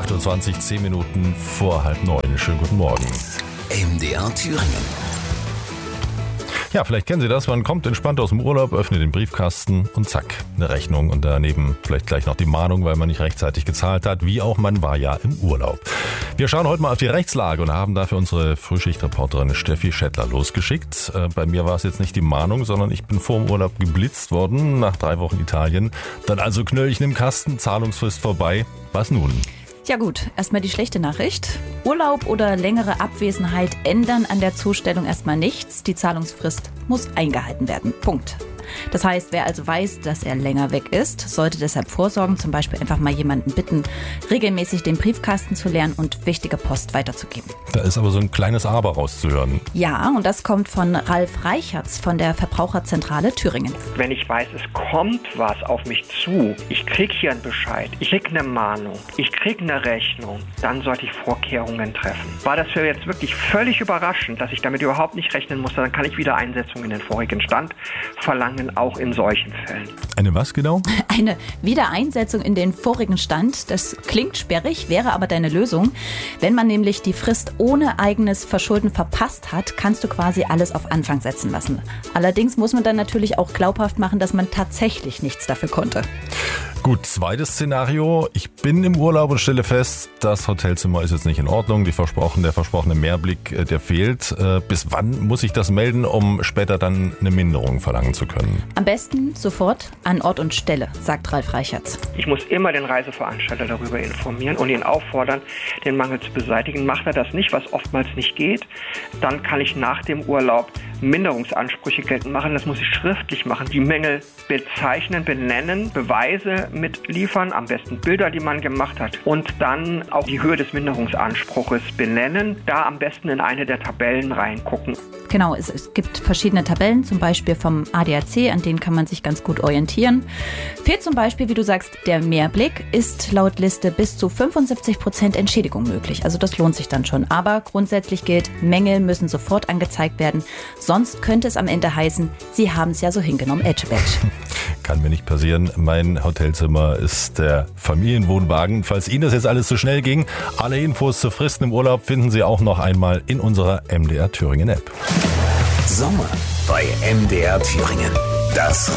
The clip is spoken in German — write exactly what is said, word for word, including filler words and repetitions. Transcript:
achtundzwanzig, zehn Minuten vor halb neun. Schönen guten Morgen. M D R Thüringen. Ja, vielleicht kennen Sie das. Man kommt entspannt aus dem Urlaub, öffnet den Briefkasten und zack, eine Rechnung. Und daneben vielleicht gleich noch die Mahnung, weil man nicht rechtzeitig gezahlt hat. Wie auch, man war ja im Urlaub. Wir schauen heute mal auf die Rechtslage und haben dafür unsere Frühschichtreporterin Steffi Schettler losgeschickt. Äh, bei mir war es jetzt nicht die Mahnung, sondern ich bin vor dem Urlaub geblitzt worden, nach drei Wochen Italien. Dann also Knöllchen im Kasten, Zahlungsfrist vorbei. Was nun? Ja gut, erstmal die schlechte Nachricht. Urlaub oder längere Abwesenheit ändern an der Zustellung erstmal nichts. Die Zahlungsfrist muss eingehalten werden. Punkt. Das heißt, wer also weiß, dass er länger weg ist, sollte deshalb vorsorgen, zum Beispiel einfach mal jemanden bitten, regelmäßig den Briefkasten zu leeren und wichtige Post weiterzugeben. Da ist aber so ein kleines Aber rauszuhören. Ja, und das kommt von Ralf Reichertz von der Verbraucherzentrale Thüringen. Wenn ich weiß, es kommt was auf mich zu, ich kriege hier einen Bescheid, ich kriege eine Mahnung, ich kriege eine Rechnung, dann sollte ich Vorkehrungen treffen. War das für jetzt wirklich völlig überraschend, dass ich damit überhaupt nicht rechnen musste, dann kann ich wieder Einsetzung in den vorigen Stand verlangen, auch in solchen Fällen. Eine was genau? Eine Wiedereinsetzung in den vorigen Stand. Das klingt sperrig, wäre aber deine Lösung. Wenn man nämlich die Frist ohne eigenes Verschulden verpasst hat, kannst du quasi alles auf Anfang setzen lassen. Allerdings muss man dann natürlich auch glaubhaft machen, dass man tatsächlich nichts dafür konnte. Gut, zweites Szenario. Ich bin im Urlaub und stelle fest, das Hotelzimmer ist jetzt nicht in Ordnung. Die versprochen, der versprochene Mehrblick, der fehlt. Bis wann muss ich das melden, um später dann eine Minderung verlangen zu können? Am besten sofort an Ort und Stelle, sagt Ralf Reichertz. Ich muss immer den Reiseveranstalter darüber informieren und ihn auffordern, den Mangel zu beseitigen. Macht er das nicht, was oftmals nicht geht, dann kann ich nach dem Urlaub Minderungsansprüche geltend machen. Das muss ich schriftlich machen. Die Mängel bezeichnen, benennen, Beweise mitliefern, am besten Bilder, die man gemacht hat und dann auch die Höhe des Minderungsanspruches benennen. Da am besten in eine der Tabellen reingucken. Genau, es, es gibt verschiedene Tabellen, zum Beispiel vom A D A C, an denen kann man sich ganz gut orientieren. Fehlt zum Beispiel, wie du sagst, der Mehrblick, ist laut Liste bis zu fünfundsiebzig Prozent Entschädigung möglich. Also das lohnt sich dann schon. Aber grundsätzlich gilt, Mängel müssen sofort angezeigt werden. Sonst könnte es am Ende heißen, sie haben es ja so hingenommen, Edge-Badge. Kann mir nicht passieren. Mein Hotelzimmer ist der Familienwohnwagen. Falls Ihnen das jetzt alles zu schnell ging, alle Infos zu Fristen im Urlaub finden Sie auch noch einmal in unserer M D R Thüringen App. Sommer bei M D R Thüringen. Das